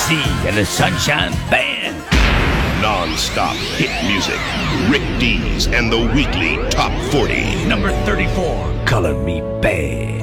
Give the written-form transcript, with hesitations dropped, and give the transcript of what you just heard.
C and the Sunshine Band. Non-stop hit music. Rick Dees and the weekly Top 40. Number 34, Color Me Bad.